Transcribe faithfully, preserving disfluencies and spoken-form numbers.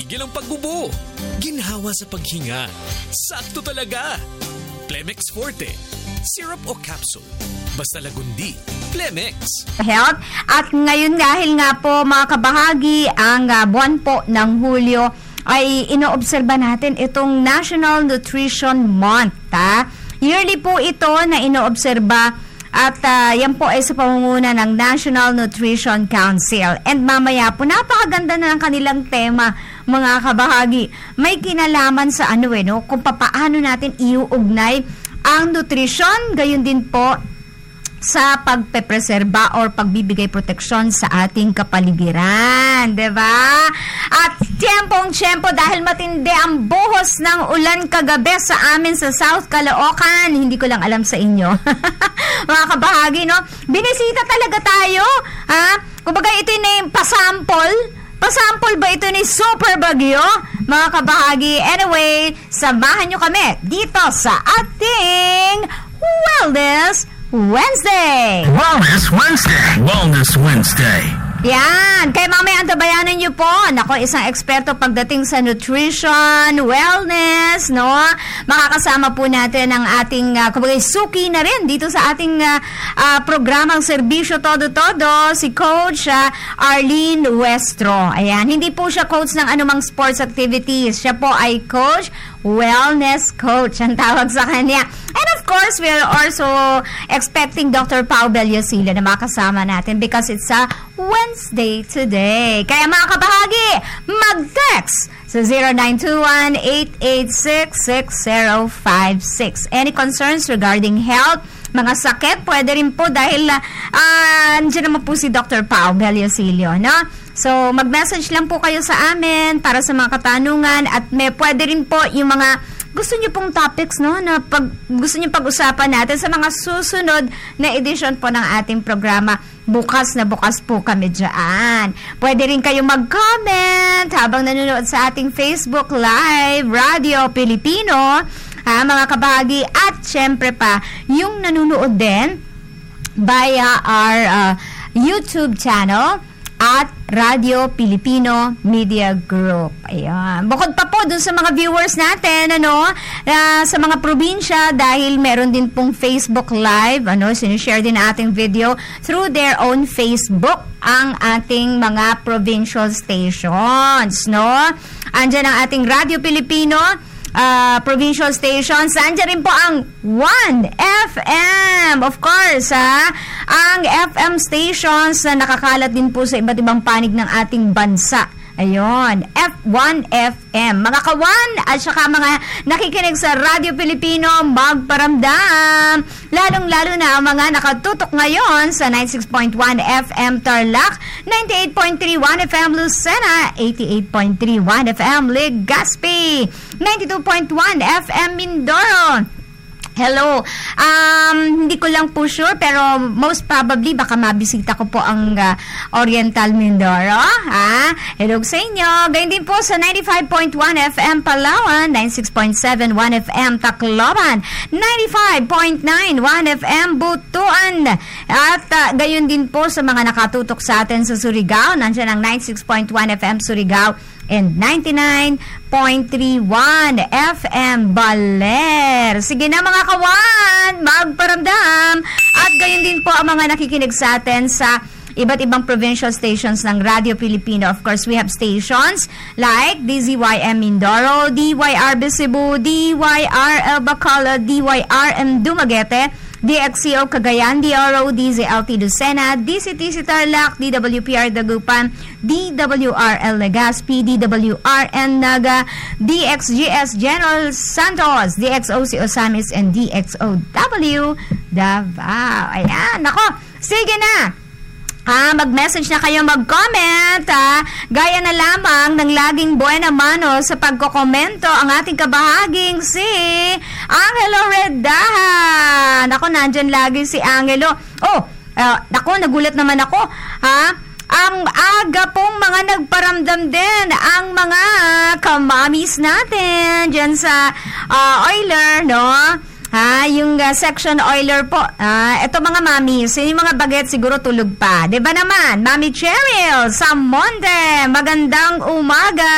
Tumigil ang pagbubo. Ginhawa sa paghinga. Sakto talaga. Plemex Forte. Syrup o capsule. Basta lagundi. Plemex. Health. At ngayon dahil nga po mga kabahagi, ang uh, buwan po ng Hulyo ay inoobserba natin itong National Nutrition Month. Ha? Yearly po ito na inoobserba. At uh, yan po ay sa pamumuno ng National Nutrition Council. And mamaya po, napakaganda na ng kanilang tema, mga kabahagi. May kinalaman sa ano eh, no? Kung papaano natin iuugnay ang nutrition, gayon din po sa pagpepreserba or pagbibigay proteksyon sa ating kapaligiran, diba? At tiyempong-tiyempo dahil matindi ang buhos ng ulan kagabi sa amin sa South Caloocan. Hindi ko lang alam sa inyo. Mga kabahagi, no? Binisita talaga tayo, ha? Kumbaga ito na yung pasample. Pasample ba ito ni Super Bagyo? Mga kabahagi, anyway, samahan nyo kami dito sa ating Wellness Wednesday. Wellness Wednesday. Wellness Wednesday. Yan. Kaya mamaya antabayanan nyo po. Nako, isang eksperto pagdating sa nutrition, wellness, no? Makakasama po natin ang ating, uh, kumbaga, suki na rin dito sa ating uh, uh, programang Serbisyo Todo-Todo, si Coach uh, Arlene Westro. Ayan. Hindi po siya coach ng anumang sports activities. Siya po ay coach, wellness coach, ang tawag sa kanya. And of course, we are also expecting Doctor Pao Bellosillo na makasama natin because it's a Wednesday today. Kaya mga kabahagi, mag-text sa zero nine two one, eight eight six, six zero five six. Any concerns regarding health? Mga sakit, pwede rin po dahil uh, nandiyan naman po si Doctor Pao Bellosillo, no? So, mag-message lang po kayo sa amin para sa mga katanungan at may pwede rin po yung mga gusto niyo pong topics, no, na pag, gusto niyo pag-usapan natin sa mga susunod na edition po ng ating programa. Bukas na bukas po kami dyan. Pwede rin kayong mag-comment habang nanonood sa ating Facebook Live, Radio Pilipino, ha, mga kabahagi. At syempre pa, yung nanonood din via our uh, YouTube channel at Radio Pilipino Media Group. Ayan. Bukod pa po dun sa mga viewers natin, ano, uh, sa mga probinsya, dahil meron din pong Facebook Live, ano, sinishare din ating video through their own Facebook ang ating mga provincial stations, no? Andyan ang ating Radio Pilipino Uh, provincial stations. Andiyan rin po ang one F M. Of course, ha? Ang F M stations na nakakalat din po sa iba't ibang panig ng ating bansa. Ayun, F one F M. Mga kawan at saka mga nakikinig sa Radio Pilipino, magparamdam. Lalong-lalo na ang mga nakatutok ngayon sa ninety-six point one F M Tarlac, ninety-eight point three one F M Lucena, eighty-eight point three one F M Legazpi, ninety-two point one F M Mindoro. Hello. Um, hindi ko lang po sure, pero most probably baka mabisita ko po ang uh, Oriental Mindoro. Ha? Hello sa inyo. Gayun din po sa ninety-five point one F M Palawan, ninety-six point seven one F M Tacloban, ninety-five point nine one F M Butuan. At uh, gayon din po sa mga nakatutok sa atin sa Surigao. Nandiyan ang ninety-six point one F M Surigao and ninety-nine point three one F M Baler. Sige na mga kawan, magparamdam. At gayon din po ang mga nakikinig sa atin sa iba't ibang provincial stations ng Radio Pilipino. Of course, we have stations like D Z Y M Mindoro, D Y R B Cebu, D Y R El Bacolod, D Y R M Dumaguete, D X C O Cagayan, D R O D Z L T Lucena, D C T C Tarlac, D W P R Dagupan, D W R L Legazpi, D W R N Naga, D X G S General Santos, D X O C Osamis, and D X O W Davao. Ayan, nako, sige na. Ah, mag-message na kayo, mag-comment, ha? Gaya na lamang ng laging buena mano sa pagkokomento ang ating kabahaging si Angelo Redahan. Ako, nandyan lagi si Angelo. Oh, uh, ako, nagulat naman ako, ha? Ang aga pong mga nagparamdam din ang mga kamamis natin dyan sa uh, Euler, no? Ha, yung uh, section Euler po. Ah, ito mga mami, yung mga baget siguro tulog pa. 'Di ba naman? Mami Cheryl sa Monte. Magandang umaga.